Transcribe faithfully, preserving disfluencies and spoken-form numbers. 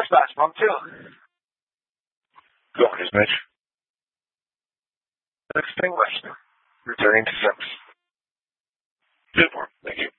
fast, Monk, too. Gorgeous, Mitch. Extinguished. Returning to service. Super. Thank you.